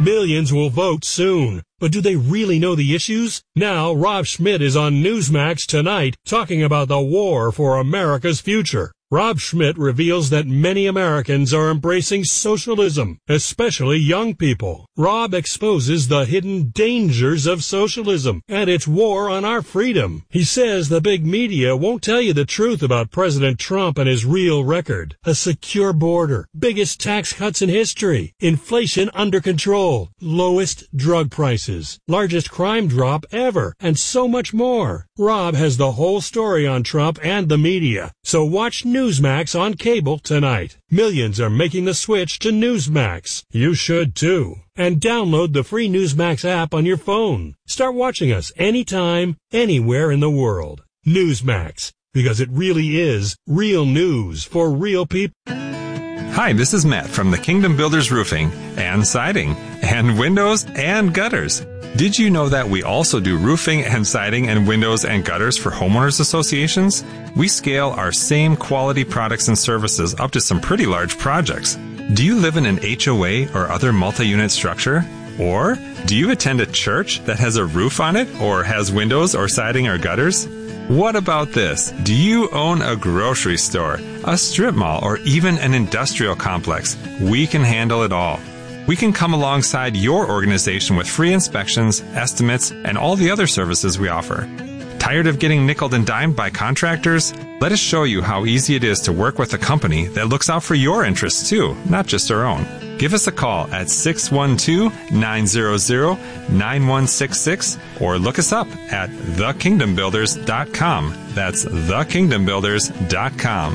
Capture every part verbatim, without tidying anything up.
Millions will vote soon. But do they really know the issues? Now, Rob Schmidt is on Newsmax tonight talking about the war for America's future. Rob Schmidt reveals that many Americans are embracing socialism, especially young people. Rob exposes the hidden dangers of socialism and its war on our freedom. He says the big media won't tell you the truth about President Trump and his real record. A secure border, biggest tax cuts in history, inflation under control, lowest drug prices, largest crime drop ever, and so much more. Rob has the whole story on Trump and the media, so watch Newsmax on cable tonight. Millions are making the switch to Newsmax. You should too. And download the free Newsmax app on your phone. Start watching us anytime, anywhere in the world. Newsmax, because it really is real news for real people. Hi, this is Matt from the Kingdom Builders Roofing and Siding and Windows and Gutters. Did you know that we also do roofing and siding and windows and gutters for homeowners associations? We scale our same quality products and services up to some pretty large projects. Do you live in an H O A or other multi-unit structure? Or do you attend a church that has a roof on it or has windows or siding or gutters? What about this? Do you own a grocery store, a strip mall, or even an industrial complex? We can handle it all. We can come alongside your organization with free inspections, estimates, and all the other services we offer. Tired of getting nickeled and dimed by contractors? Let us show you how easy it is to work with a company that looks out for your interests too, not just our own. Give us a call at six one two, nine zero zero, nine one six six or look us up at the kingdom builders dot com. That's the kingdom builders dot com.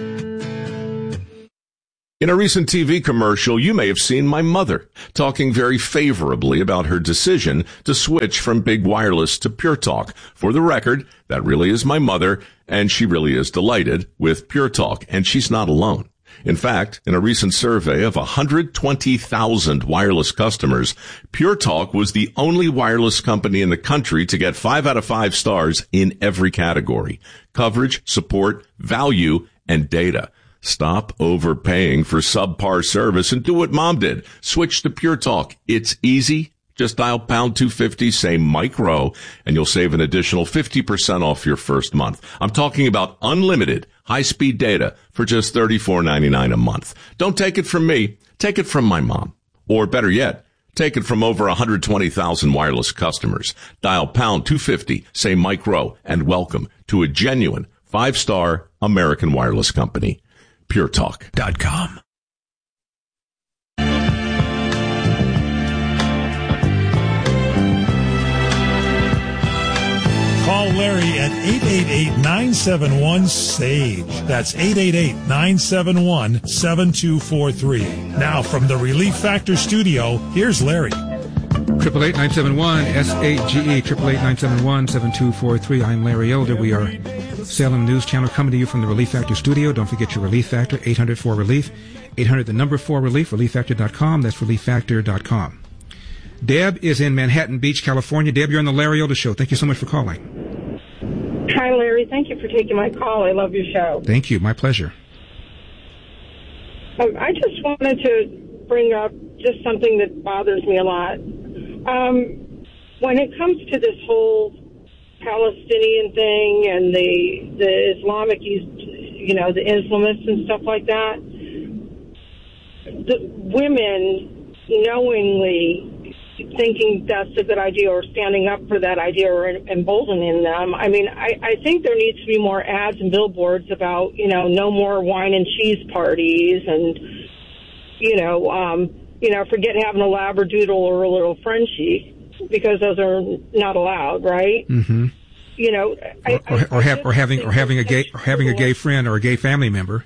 In a recent T V commercial, you may have seen my mother talking very favorably about her decision to switch from Big Wireless to Pure Talk. For the record, that really is my mother, and she really is delighted with Pure Talk, and she's not alone. In fact, in a recent survey of one hundred twenty thousand wireless customers, Pure Talk was the only wireless company in the country to get five out of five stars in every category: coverage, support, value, and data. Stop overpaying for subpar service and do what Mom did. Switch to Pure Talk. It's easy. Just dial pound two fifty, say micro, and you'll save an additional fifty percent off your first month. I'm talking about unlimited high-speed data for just thirty-four ninety-nine a month. Don't take it from me. Take it from my mom. Or better yet, take it from over one hundred twenty thousand wireless customers. Dial pound two fifty, say micro, and welcome to a genuine five-star American wireless company. pure talk dot com. Call Larry at eight eight eight, nine seven one, S A G E. That's eight eight eight, nine seven one, seven two four three. Now from the Relief Factor studio, here's Larry. eight eight eight, nine seven one, S A G E, eight eight eight, nine seven one, seven two four three. I'm Larry Elder. We are Salem News Channel coming to you from the Relief Factor studio. Don't forget your Relief Factor, eight hundred four relief, eight hundred the number four relief, relief factor dot com. That's relief factor dot com. Deb is in Manhattan Beach, California. Deb, you're on the Larry Elder Show. Thank you so much for calling. Hi, Larry. Thank you for taking my call. I love your show. Thank you. My pleasure. Um, I just wanted to bring up just something that bothers me a lot. Um, when it comes to this whole Palestinian thing and the the Islamic, you know, the Islamists and stuff like that, the women knowingly thinking that's a good idea or standing up for that idea or emboldening them. I mean, I, I think there needs to be more ads and billboards about, you know, no more wine and cheese parties and, you know, um, you know, forget having a labradoodle or a little Frenchie, because those are not allowed, right? Mm-hmm. You know, I, or, or, or, have, or having or having a gay or having a gay friend or a gay family member.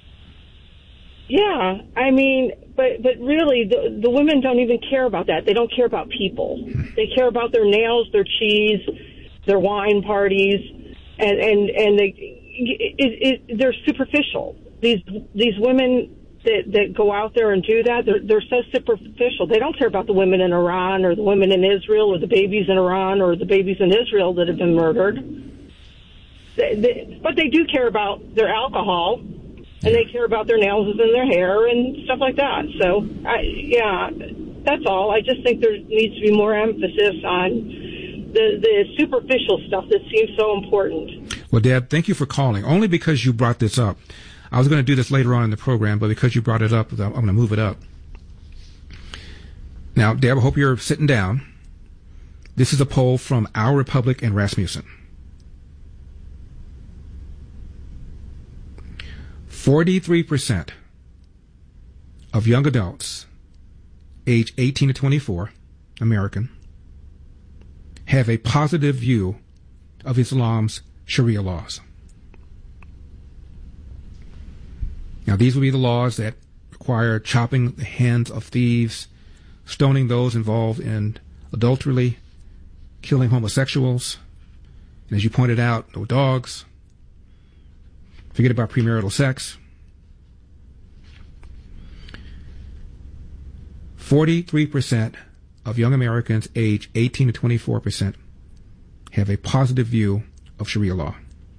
Yeah, I mean, but but really, the the women don't even care about that. They don't care about people. They care about their nails, their cheese, their wine parties, and and and they it, it, they're superficial. These these women that that go out there and do that, they're they're so superficial. They don't care about the women in Iran or the women in Israel or the babies in Iran or the babies in Israel that have been murdered. They, they, but they do care about their alcohol, and they care about their nails and their hair and stuff like that. So, I, yeah, That's all. I just think there needs to be more emphasis on the, the superficial stuff that seems so important. Well, Deb, thank you for calling. Only because you brought this up. I was going to do this later on in the program, but because you brought it up, I'm going to move it up. Now, Deb, I hope you're sitting down. This is a poll from Our Republic and Rasmussen. forty-three percent of young adults age eighteen to twenty-four, American, have a positive view of Islam's Sharia laws. Now, these would be the laws that require chopping the hands of thieves, stoning those involved in adultery, killing homosexuals, and as you pointed out, no dogs. Forget about premarital sex. forty-three percent of young Americans age eighteen to twenty-four percent have a positive view of Sharia law.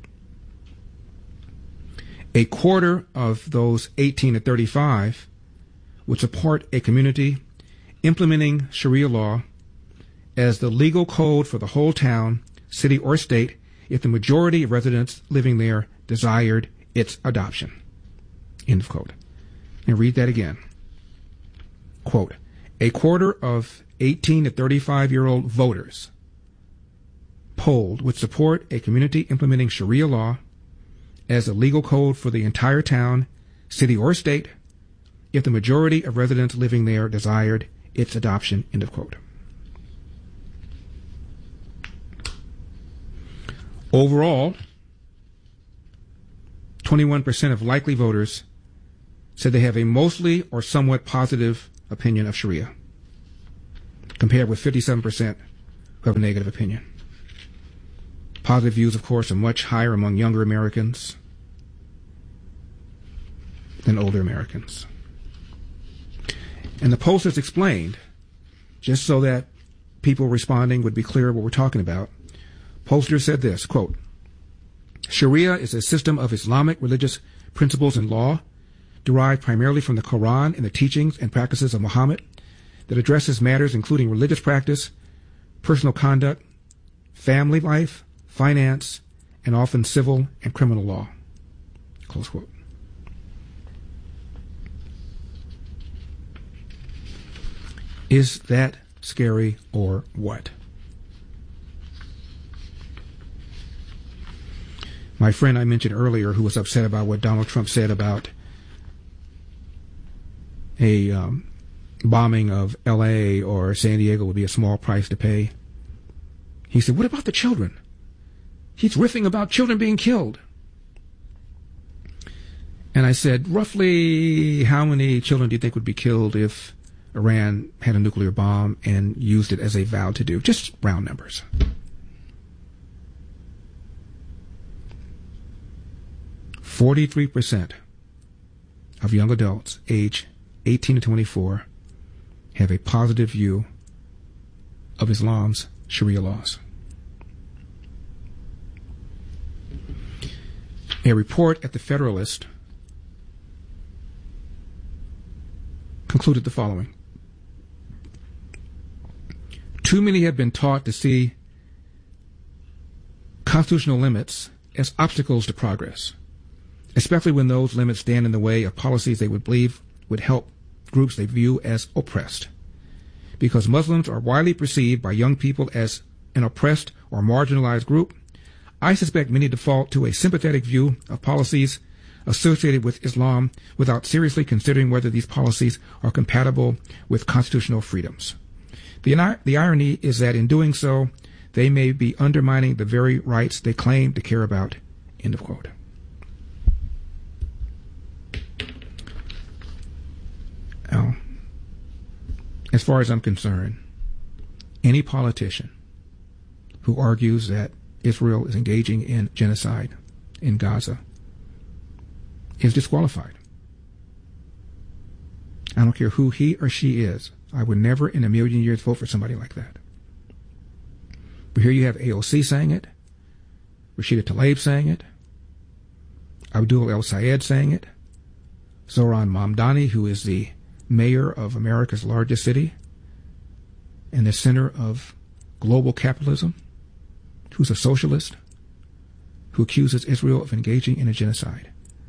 A quarter of those eighteen to thirty-five would support a community implementing Sharia law as the legal code for the whole town, city, or state if the majority of residents living there desired its adoption. End of quote. And read that again. Quote, a quarter of eighteen to thirty-five-year-old voters polled would support a community implementing Sharia law as a legal code for the entire town, city, or state if the majority of residents living there desired its adoption. End of quote. Overall, twenty-one percent of likely voters said they have a mostly or somewhat positive opinion of Sharia, compared with fifty-seven percent who have a negative opinion. Positive views, of course, are much higher among younger Americans than older Americans. And the pollsters explained, just so that people responding would be clear what we're talking about, pollsters said this, quote, Sharia is a system of Islamic religious principles and law derived primarily from the Quran and the teachings and practices of Muhammad that addresses matters including religious practice, personal conduct, family life, finance, and often civil and criminal law. Close quote. Is that scary or what? My friend I mentioned earlier, who was upset about what Donald Trump said about a um, bombing of L A or San Diego would be a small price to pay. He said, what about the children? He's riffing about children being killed. And I said, roughly how many children do you think would be killed if Iran had a nuclear bomb and used it as they vowed to do? Just round numbers. forty-three percent of young adults age eighteen to twenty-four have a positive view of Islam's Sharia laws. A report at the Federalist concluded the following. Too many have been taught to see constitutional limits as obstacles to progress, especially when those limits stand in the way of policies they would believe would help groups they view as oppressed. Because Muslims are widely perceived by young people as an oppressed or marginalized group, I suspect many default to a sympathetic view of policies associated with Islam without seriously considering whether these policies are compatible with constitutional freedoms. The, the irony is that in doing so, they may be undermining the very rights they claim to care about. End of quote. Now, as far as I'm concerned, any politician who argues that Israel is engaging in genocide in Gaza is disqualified. I don't care who he or she is. I would never in a million years vote for somebody like that. But here you have A O C saying it, Rashida Tlaib saying it, Abdul El Sayed saying it, Zohran Mamdani, who is the mayor of America's largest city, in the center of global capitalism, who's a socialist, who accuses Israel of engaging in a genocide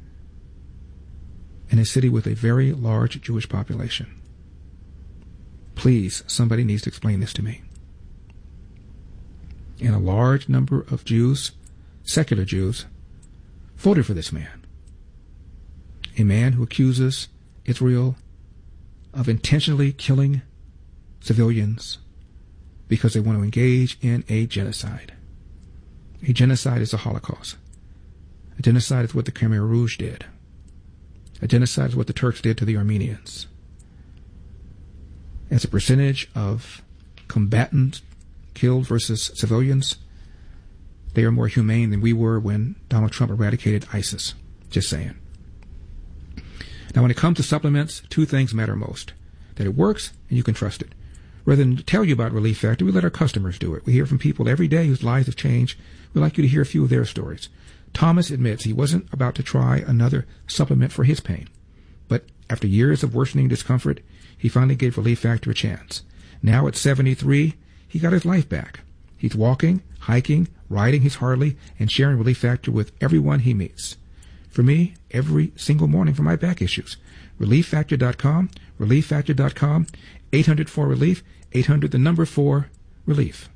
in a city with a very large Jewish population. Please, somebody needs to explain this to me. And a large number of Jews, secular Jews, voted for this man. A man who accuses Israel of intentionally killing civilians because they want to engage in a genocide. A genocide is a Holocaust. A genocide is what the Khmer Rouge did. A genocide is what the Turks did to the Armenians. As a percentage of combatants killed versus civilians, they are more humane than we were when Donald Trump eradicated ISIS. Just saying. Now, when it comes to supplements, two things matter most. That it works and you can trust it. Rather than tell you about Relief Factor, we let our customers do it. We hear from people every day whose lives have changed. We'd like you to hear a few of their stories. Thomas admits he wasn't about to try another supplement for his pain. But after years of worsening discomfort, he finally gave Relief Factor a chance. Now at seventy-three, he got his life back. He's walking, hiking, riding his Harley, and sharing Relief Factor with everyone he meets. For me, every single morning for my back issues. relief factor dot com, relief factor dot com, eight hundred four relief, eight hundred the number four, relief.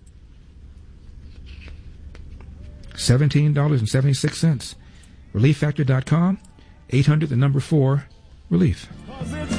seventeen dollars and seventy-six cents. relief factor dot com, eight hundred the number four, relief.